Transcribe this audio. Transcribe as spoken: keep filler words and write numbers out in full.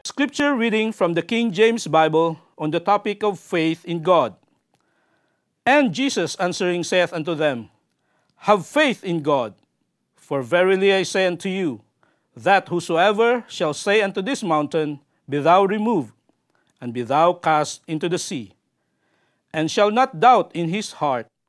Scripture reading from the King James Bible on the topic of faith in God. And Jesus answering saith unto them, Have faith in God. For verily I say unto you, that whosoever shall say unto this mountain, Be thou removed, and be thou cast into the sea, and shall not doubt in his heart,